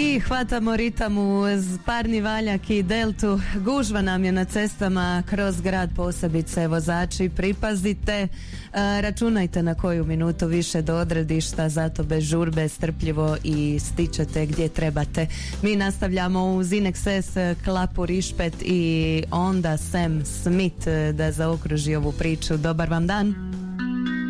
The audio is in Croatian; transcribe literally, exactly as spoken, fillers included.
I hvatamo ritam uz parni valjak i deltu. Gužva nam je na cestama kroz grad, posebice vozači, pripazite, e, računajte na koju minutu više do odredišta, zato bez žurbe strpljivo i stičete gdje trebate. Mi nastavljamo uz Inexes, Klapu Rišpet i onda Sam Smith da zaokruži ovu priču. Dobar vam dan.